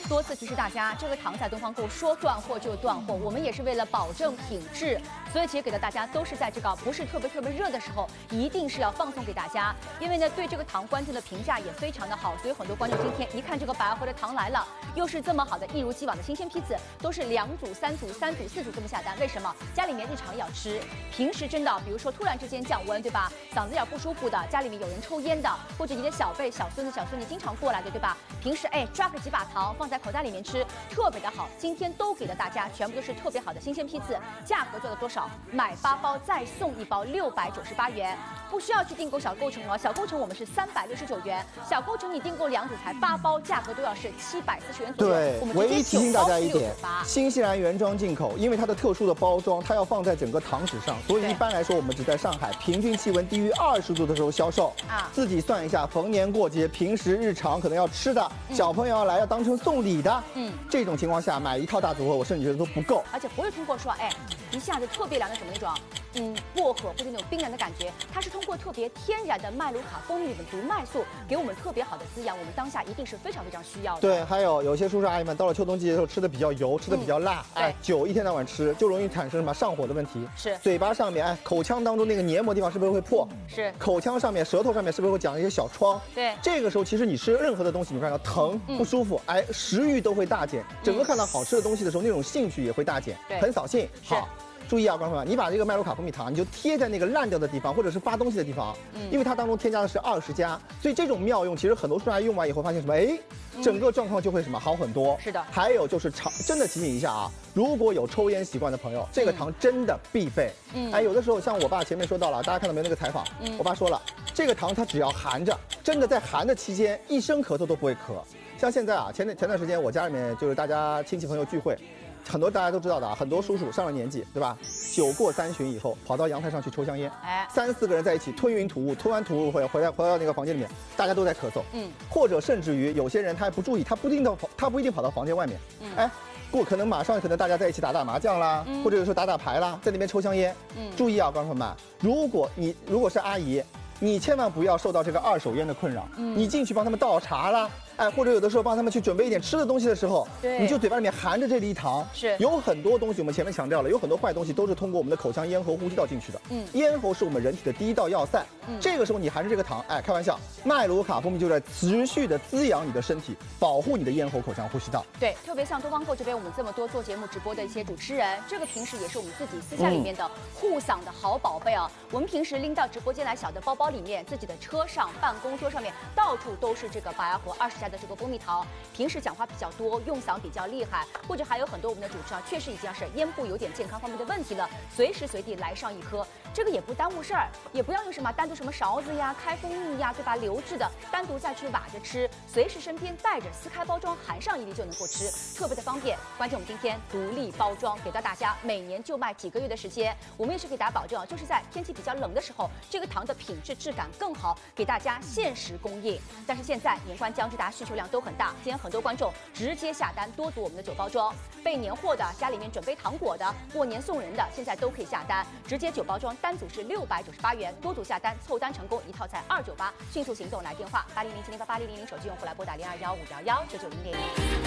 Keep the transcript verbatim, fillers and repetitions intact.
多次提示大家，这个糖在东方购说断货就断货，我们也是为了保证品质，所以其实给到大家都是在这个不是特别特别热的时候，一定是要放送给大家。因为呢，对这个糖观众的评价也非常的好，所以很多观众今天一看这个百合的糖来了，又是这么好的，一如既往的新鲜批次，都是两组、三组、三组、四组这么下单。为什么？家里面日常要吃，平时真的，比如说突然之间降温，对吧？嗓子眼不舒服的，家里面有人抽烟的，或者你的小辈、小孙子、小孙女经常过来的，对吧？平时哎抓个几把糖放在口袋里面吃，特别的好。今天都给了大家，全部都是特别好的新鲜批次，价格做了多少？买八包再送一包，六百九十八元，不需要去订购小构成哦。小构成我们是三百六十九元，小构成你订购两组才八包，价格都要是七百四十元左右。 对， 我们唯一提醒大家一点， 新新西兰原装进口，因为它的特殊的包装，它要放在整个糖纸上，所以一般来说我们只在上海平均气温低于二十度的时候销售。啊，自己算一下，逢年过节、平时日常可能要吃的，嗯、小朋友要来要当成送礼的，嗯，这种情况下买一套大组合，我甚至觉得都不够。 而且不是通过说，哎，一下子特别凉的什么那种，嗯，薄荷或者那种冰凉的感觉，它是通过特别天然的麦卢卡蜂蜜里的毒麦素，给我们特别好的滋养，我们当下一定是非常非常需要的。 对，还有有些叔叔阿姨们到了秋冬季节的时候吃的比较油，吃的比较辣，嗯、哎，酒一天到晚吃就容易产生什么上火的问题。 是， 嘴巴上面哎，口腔当中那个黏膜地方是不是会破？ 是， 口腔上面、舌头上面是不是会长一些小疮？ 对， 这个时候其实你吃任何的东西，你看到疼、不舒服，哎，食欲都会大减，整个看到好吃的东西的时候，那种兴趣也会大减，很扫兴。好。注意啊，观众朋友们，你把这个麦卢卡蜂蜜糖，你就贴在那个烂掉的地方，或者是发东西的地方，嗯，因为它当中添加的是二十加，所以这种妙用，其实很多叔叔阿姨用完以后发现什么，哎，整个状况就会什么好很多。 是的。 还有就是常真的提醒一下啊，如果有抽烟习惯的朋友，这个糖真的必备。嗯，哎，有的时候像我爸前面说到了，大家看到没有那个采访，嗯，我爸说了，这个糖它只要含着，真的在含的期间，一声咳嗽都不会咳。像现在啊，前前段时间我家里面就是大家亲戚朋友聚会。很多大家都知道的啊，很多叔叔上了年纪，对吧？酒过三巡以后，跑到阳台上去抽香烟，哎，三四个人在一起吞云吐雾，吞完吐雾回回来回到那个房间里面，大家都在咳嗽，嗯，或者甚至于有些人他还不注意，他不一定到他不一定跑到房间外面，嗯，哎，过可能马上可能大家在一起打打麻将啦，嗯、或者有时候打打牌啦，在那边抽香烟，嗯，注意啊，观众朋友们，如果你如果是阿姨，你千万不要受到这个二手烟的困扰，嗯，你进去帮他们倒茶啦。哎，或者有的时候帮他们去准备一点吃的东西的时候，对，你就嘴巴里面含着这粒糖，是有很多东西，我们前面强调了，有很多坏东西都是通过我们的口腔、咽喉、呼吸道进去的。嗯，咽喉是我们人体的第一道要塞。嗯，这个时候你含着这个糖，哎，开玩笑，麦卢卡蜂蜜就在持续的滋养你的身体，保护你的咽喉、口腔、呼吸道。 对，特别像东方购这边我们这么多做节目直播的一些主持人，这个平时也是我们自己私下里面的护嗓的好宝贝啊。嗯、我们平时拎到直播间来，小的包包里面、自己的车上、办公桌上面，到处都是这个百合二十加的这个蜂蜜糖。平时讲话比较多，用嗓比较厉害，或者还有很多我们的主持啊，确实已经是咽部有点健康方面的问题了，随时随地来上一颗，这个也不耽误事儿，也不要用什么单独什么勺子呀、开蜂蜜呀，对吧？流质的单独再去挖着吃，随时身边带着，撕开包装含上一粒就能够吃，特别的方便。关键我们今天独立包装给到大家，每年就卖几个月的时间，我们也是给大家保证，就是在天气比较冷的时候，这个糖的品质质感更好，给大家限时供应。但是现在年关将至，大家需求量都很大。今天很多观众直接下单多组我们的酒包装，备年货的、家里面准备糖果的、过年送人的，现在都可以下单。直接酒包装单组是六百九十八元，多组下单凑单成功，一套才二九八。迅速行动，来电话八零零七零八八零零零，手机用户来拨打零二幺五幺幺九九零零零。